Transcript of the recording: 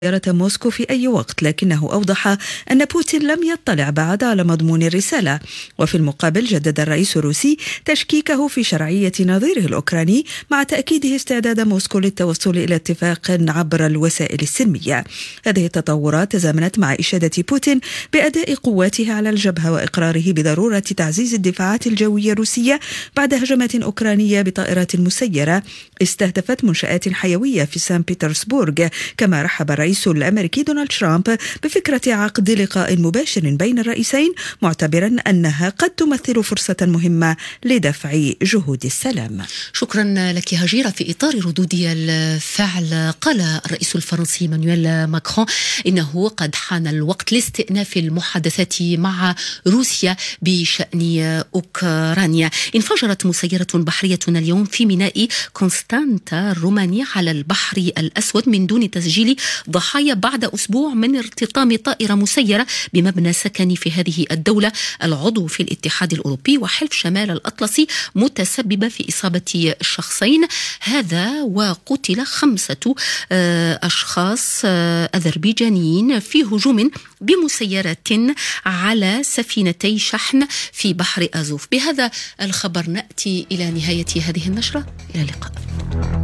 زيارة موسكو في أي وقت، لكنه أوضح أن بوتين لم يطلع بعد على مضمون الرسالة. وفي المقابل جدد الرئيس الروسي تشكيكه في شرعية نظيره الأوكراني، مع تأكيده استعداد موسكو للتوصل إلى اتفاق عبر الوسائل السلمية. هذه التطورات تزامنت مع إشادة بوتين بأداء قواته على الجبهة وإقراره بضرورة تعزيز الدفاعات الجوية الروسية بعد هجمات أوكرانية بطائرات مسيرة استهدفت منشآت حيوية في سان بطرسبورغ. كما رحب الرئيس الأمريكي دونالد ترامب بفكرة عقد لقاء مباشر بين الرئيسين، معتبرا أنها قد تمثل فرصة مهمة لدفع جهود السلام. شكرا لك هجيرة. في إطار ردود الفعل قال الرئيس الفرنسي مانويل ماكرون إنه قد حان الوقت لاستئناف المحادثات مع روسيا بشأن أوكرانيا. انفجرت مسيرة بحرية اليوم في ميناء كونستانتا الروماني على البحر الأسود من دون تسجيل ضحايا بعد أسبوع من ارتطام طائرة مسيرة بمبنى سكني في هذه الدولة العضو في الاتحاد الأوروبي وحلف شمال الأطلسي، متسببة في إصابة شخصين هذا وقتل 5 أشخاص أذربيجانيين في هجوم بمسيرات على سفينتي شحن في بحر أزوف. بهذا الخبر نأتي إلى نهاية هذه النشرة. إلى اللقاء.